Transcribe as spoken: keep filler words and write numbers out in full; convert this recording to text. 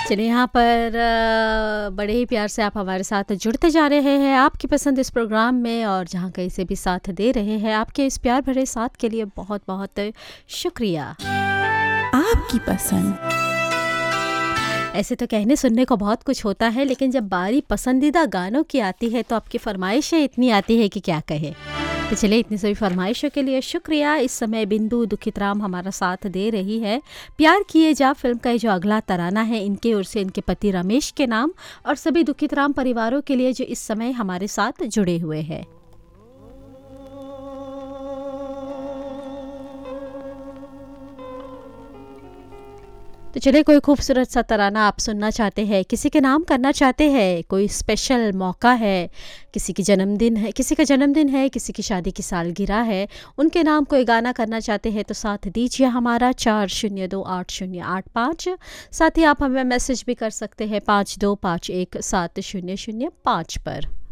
चलिए यहाँ पर अ, बड़े ही प्यार से आप हमारे साथ जुड़ते जा रहे हैं आपकी पसंद इस प्रोग्राम में, और जहाँ कहीं से भी साथ दे रहे हैं, आपके इस प्यार भरे साथ के लिए बहुत बहुत शुक्रिया। आपकी पसंद। ऐसे तो कहने सुनने को बहुत कुछ होता है, लेकिन जब बारी पसंदीदा गानों की आती है तो आपकी फरमाइशें इतनी आती है कि क्या कहे। तो चलिए, इतनी सभी फरमाइशों के लिए शुक्रिया। इस समय बिंदु दुखित राम हमारा साथ दे रही है। प्यार किए जा फिल्म का ये जो अगला तराना है, इनके ओर से इनके पति रमेश के नाम और सभी दुखित राम परिवारों के लिए जो इस समय हमारे साथ जुड़े हुए हैं। तो चलिए, कोई खूबसूरत सा तराना आप सुनना चाहते हैं, किसी के नाम करना चाहते हैं, कोई स्पेशल मौका है, किसी की जन्मदिन है, किसी का जन्मदिन है, किसी की शादी की सालगिरह है, उनके नाम कोई गाना करना चाहते हैं, तो साथ दीजिए हमारा चार शून्य दो आठ शून्य आठ पाँच। साथ ही आप हमें मैसेज भी कर सकते हैं पाँच दो पाँच एक सात शून्य शून्य पाँच पर।